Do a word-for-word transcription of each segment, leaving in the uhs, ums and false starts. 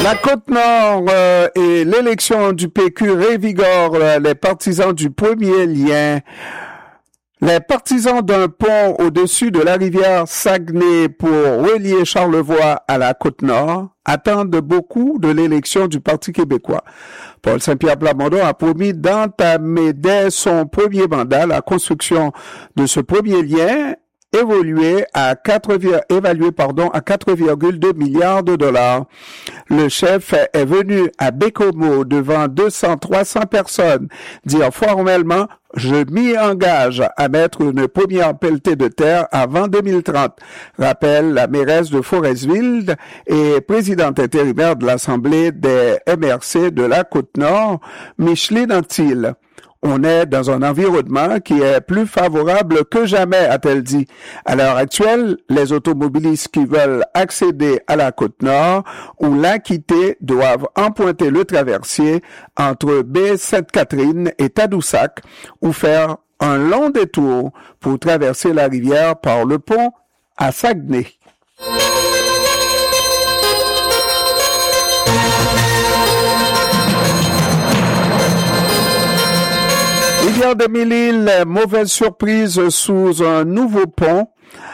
La Côte-Nord euh, et l'élection du P Q révigorent euh, les partisans du premier lien. Les partisans d'un pont au-dessus de la rivière Saguenay pour relier Charlevoix à la Côte-Nord attendent beaucoup de l'élection du Parti québécois. Paul Saint-Pierre Plamondon a promis d'entamer dès son premier mandat la construction de ce premier lien évolué à quatre, évalué pardon, à quatre virgule deux milliards de dollars. Le chef est venu à Bécomo devant deux cents à trois cents personnes dire formellement « Je m'y engage à mettre une première pelletée de terre avant deux mille trente », rappelle la mairesse de Forestville et présidente intérimaire de l'Assemblée des M R C de la Côte-Nord, Micheline Antil. On est dans un environnement qui est plus favorable que jamais, a-t-elle dit. À l'heure actuelle, les automobilistes qui veulent accéder à la Côte-Nord ou la quitter doivent emprunter le traversier entre Baie-Sainte-Catherine et Tadoussac ou faire un long détour pour traverser la rivière par le pont à Saguenay. Rivière des Mille-Îles, mauvaise surprise sous un nouveau pont.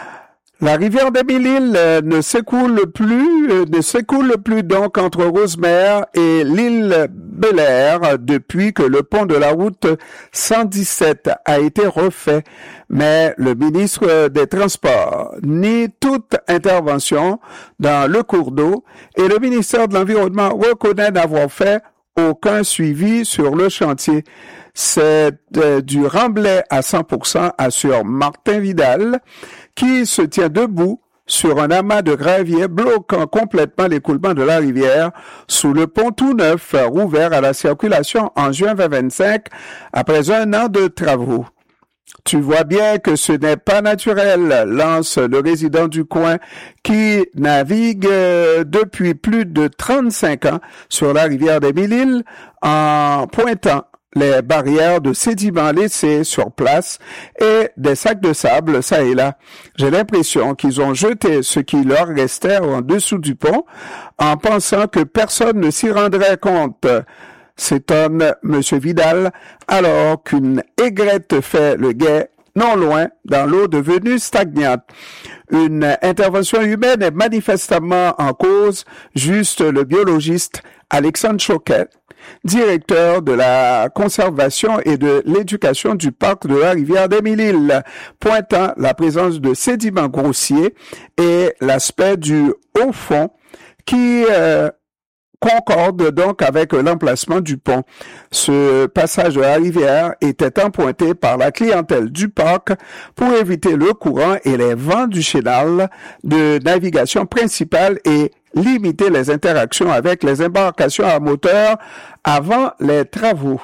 La rivière des Mille-Îles ne s'écoule plus, ne s'écoule plus donc entre Rosemère et l'île Bel-Air depuis que le pont de la route cent dix-sept a été refait. Mais le ministre des Transports nie toute intervention dans le cours d'eau et le ministère de l'Environnement reconnaît n'avoir fait aucun suivi sur le chantier. C'est euh, du remblai à cent pour cent, assure Martin Vidal, qui se tient debout sur un amas de gravier bloquant complètement l'écoulement de la rivière sous le pont tout neuf rouvert à la circulation en juin vingt vingt-cinq après un an de travaux. Tu vois bien que ce n'est pas naturel, lance le résident du coin qui navigue depuis plus de trente-cinq ans sur la rivière des Mille-Îles en pointant les barrières de sédiments laissés sur place et des sacs de sable ça et là. J'ai l'impression qu'ils ont jeté ce qui leur restait en dessous du pont en pensant que personne ne s'y rendrait compte. S'étonne M. Vidal alors qu'une aigrette fait le guet non loin dans l'eau devenue stagnante. Une intervention humaine est manifestement en cause, juste le biologiste Alexandre Choquet, directeur de la conservation et de l'éducation du parc de la rivière des Mille-Îles, pointant la présence de sédiments grossiers et l'aspect du haut fond qui euh, concorde donc avec l'emplacement du pont. Ce passage de la rivière était emprunté par la clientèle du parc pour éviter le courant et les vents du chenal de navigation principale et limiter les interactions avec les embarcations à moteur avant les travaux.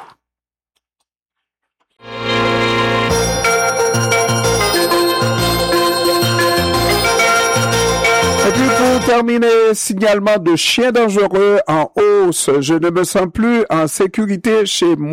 Et puis pour terminer, signalement de chiens dangereux en hausse. Je ne me sens plus en sécurité chez moi.